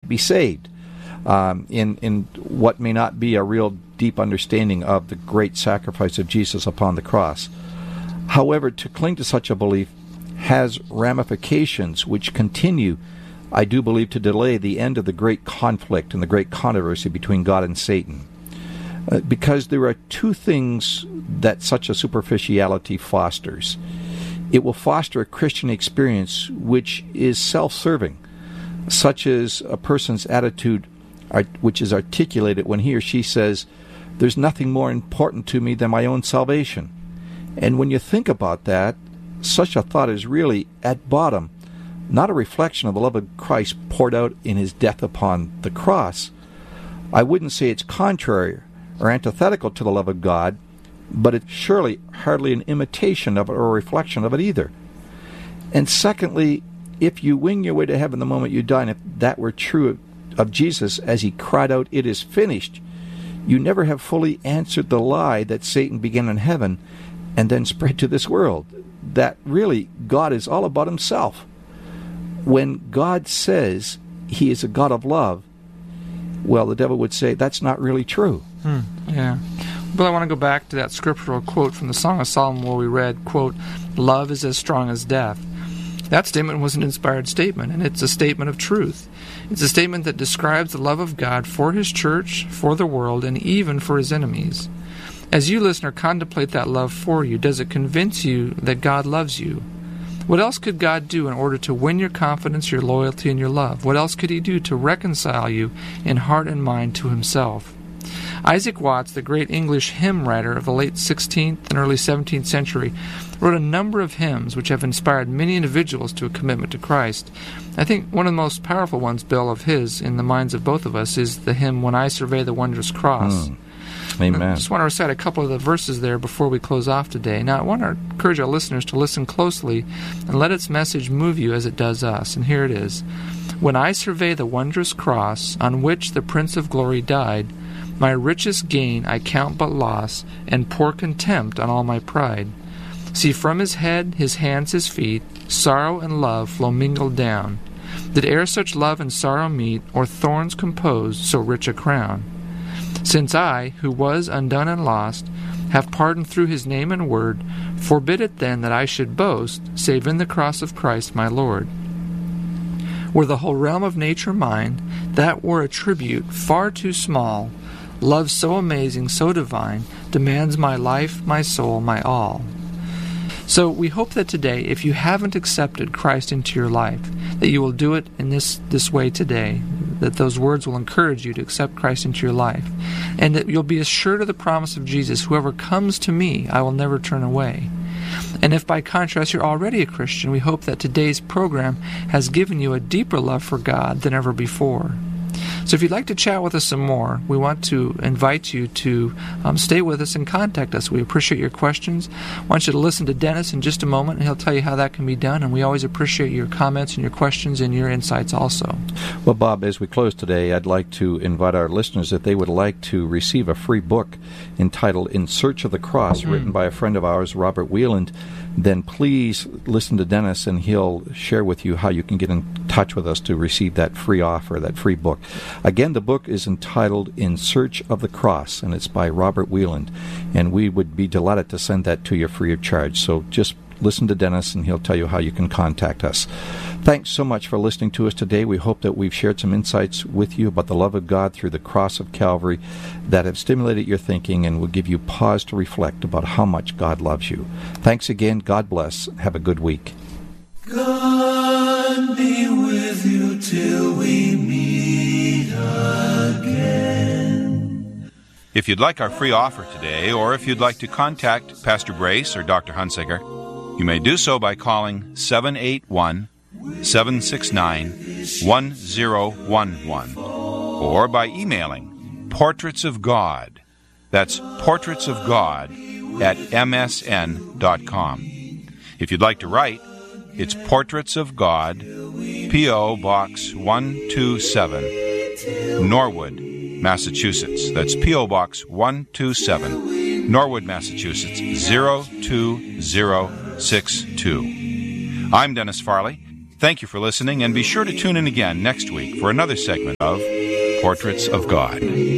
be saved in what may not be a real deep understanding of the great sacrifice of Jesus upon the cross. However, to cling to such a belief has ramifications which continue, I do believe, to delay the end of the great conflict and the great controversy between God and Satan. Because there are two things that such a superficiality fosters. It will foster a Christian experience which is self-serving, such as a person's attitude which is articulated when he or she says, "There's nothing more important to me than my own salvation." And when you think about that, such a thought is really, at bottom, not a reflection of the love of Christ poured out in his death upon the cross. I wouldn't say it's contrary or antithetical to the love of God, but it's surely hardly an imitation of it or a reflection of it either. And secondly, if you wing your way to heaven the moment you die, and if that were true of Jesus as he cried out, "It is finished," you never have fully answered the lie that Satan began in heaven and then spread to this world, that really God is all about himself. When God says he is a God of love, well, the devil would say that's not really true. Yeah. But I want to go back to that scriptural quote from the Song of Solomon where we read, quote, "Love is as strong as death." That statement was an inspired statement, and it's a statement of truth. It's a statement that describes the love of God for his church, for the world, and even for his enemies. As you, listener, contemplate that love for you, does it convince you that God loves you? What else could God do in order to win your confidence, your loyalty, and your love? What else could he do to reconcile you in heart and mind to himself? Isaac Watts, the great English hymn writer of the late 16th and early 17th century, wrote a number of hymns which have inspired many individuals to a commitment to Christ. I think one of the most powerful ones, Bill, of his, in the minds of both of us, is the hymn, "When I Survey the Wondrous Cross." Amen. I just want to recite a couple of the verses there before we close off today. Now, I want to encourage our listeners to listen closely and let its message move you as it does us. And here it is. "When I survey the wondrous cross on which the Prince of Glory died, my richest gain I count but loss, and pour contempt on all my pride. See, from his head, his hands, his feet, sorrow and love flow mingled down. Did e'er such love and sorrow meet, or thorns compose so rich a crown? Since I, who was undone and lost, have pardon through his name and word, forbid it then that I should boast, save in the cross of Christ my Lord. Were the whole realm of nature mine, that were a tribute far too small. Love so amazing, so divine, demands my life, my soul, my all." So we hope that today, if you haven't accepted Christ into your life, that you will do it in this way today, that those words will encourage you to accept Christ into your life, and that you'll be assured of the promise of Jesus, "Whoever comes to me, I will never turn away." And if by contrast you're already a Christian, we hope that today's program has given you a deeper love for God than ever before. So if you'd like to chat with us some more, we want to invite you to stay with us and contact us. We appreciate your questions. I want you to listen to Dennis in just a moment, and he'll tell you how that can be done. And we always appreciate your comments and your questions and your insights also. Well, Bob, as we close today, I'd like to invite our listeners, if they would like to receive a free book entitled In Search of the Cross, written by a friend of ours, Robert Wieland, then please listen to Dennis, and he'll share with you how you can get in touch with us to receive that free offer, that free book. Again, the book is entitled In Search of the Cross, and it's by Robert Wieland, and we would be delighted to send that to you free of charge. So just listen to Dennis, and he'll tell you how you can contact us. Thanks so much for listening to us today. We hope that we've shared some insights with you about the love of God through the cross of Calvary that have stimulated your thinking and will give you pause to reflect about how much God loves you. Thanks again. God bless. Have a good week. God be with you till we meet again. If you'd like our free offer today, or if you'd like to contact Pastor Brace or Dr. Hunsaker, you may do so by calling 781-769-1011, or by emailing portraitsofgod. That's portraitsofgod@msn.com. If you'd like to write, it's Portraits of God, P.O. Box 127, Norwood, Massachusetts. That's P.O. Box 127, Norwood, Massachusetts, 02062. I'm Dennis Farley. Thank you for listening, and be sure to tune in again next week for another segment of Portraits of God.